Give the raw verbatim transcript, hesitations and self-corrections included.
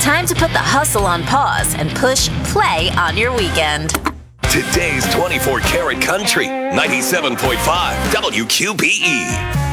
Time to put the hustle on pause and push play on your weekend. Today's twenty-four karat country, ninety-seven point five W Q B E.